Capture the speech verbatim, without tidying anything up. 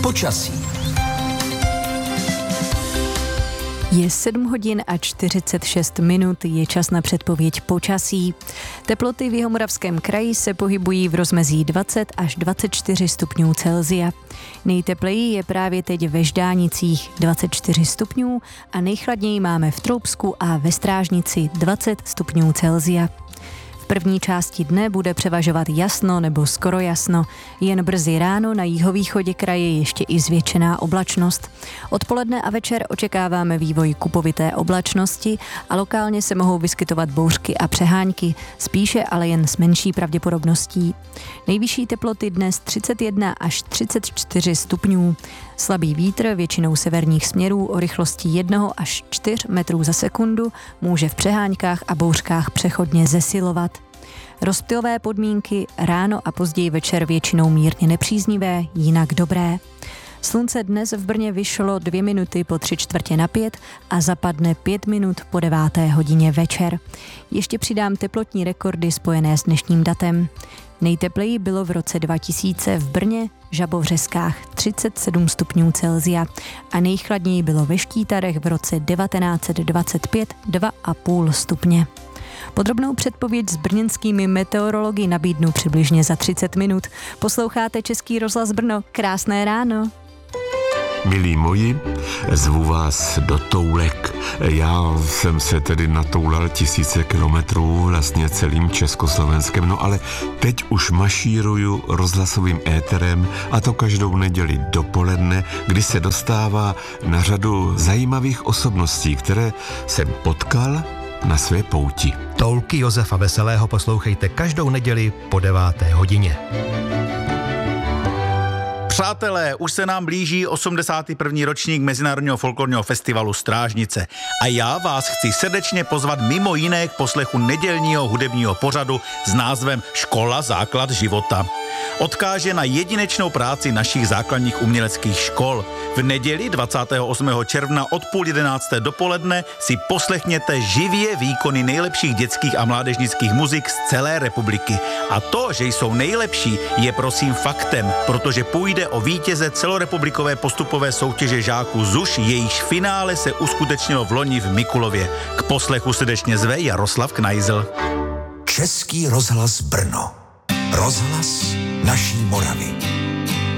Počasí. Je sedm hodin a čtyřicet šest minut, je čas na předpověď počasí. Teploty v Jihomoravském kraji se pohybují v rozmezí dvacet až dvacet čtyři stupňů Celsia. Nejtepleji je právě teď ve Ždánicích dvacet čtyři stupňů a nejchladněji máme v Troubsku a ve Strážnici dvacet stupňů Celsia. V první části dne bude převažovat jasno nebo skoro jasno. Jen brzy ráno na jihovýchodě kraje ještě i zvětšená oblačnost. Odpoledne a večer očekáváme vývoj kupovité oblačnosti a lokálně se mohou vyskytovat bouřky a přehánky, spíše ale jen s menší pravděpodobností. Nejvyšší teploty dnes třicet jedna až třicet čtyři stupňů. Slabý vítr většinou severních směrů o rychlosti jednoho až čtyř metrů za sekundu může v přeháňkách a bouřkách přechodně zesilovat. Rozptylové podmínky ráno a později večer většinou mírně nepříznivé, jinak dobré. Slunce dnes v Brně vyšlo dvě minuty po tři čtvrtě na pět a zapadne pět minut po deváté hodině večer. Ještě přidám teplotní rekordy spojené s dnešním datem. Nejtepleji bylo v roce dva tisíce v Brně, Žabovřeskách třicet sedm stupňů Celsia a nejchladněji bylo ve Štítarech v roce devatenáct set dvacet pět dva a půl stupně. Podrobnou předpověď s brněnskými meteorology nabídnu přibližně za třicet minut. Posloucháte Český rozhlas Brno. Krásné ráno. Milí moji, zvu vás do Toulek. Já jsem se tedy natoulal tisíce kilometrů vlastně celým Československem, no ale teď už mašíruju rozhlasovým éterem a to každou neděli dopoledne, kdy se dostává na řadu zajímavých osobností, které jsem potkal na své pouti. Toulky Josefa Veselého poslouchejte každou neděli po deváté hodině. Přátelé, už se nám blíží osmdesátý první ročník Mezinárodního folklorního festivalu Strážnice. A já vás chci srdečně pozvat mimo jiné k poslechu nedělního hudebního pořadu s názvem Škola základ života. Odkáže na jedinečnou práci našich základních uměleckých škol. V neděli dvacátého osmého června od půl jedenácté dopoledne si poslechněte živě výkony nejlepších dětských a mládežnických muzik z celé republiky. A to, že jsou nejlepší, je prosím faktem, protože půjde o vítěze celorepublikové postupové soutěže žáků ZUŠ, jejíž finále se uskutečnilo v loni v Mikulově. K poslechu srdečně zve Jaroslav Knajzl. Český rozhlas Brno. Rozhlas naší Moravy.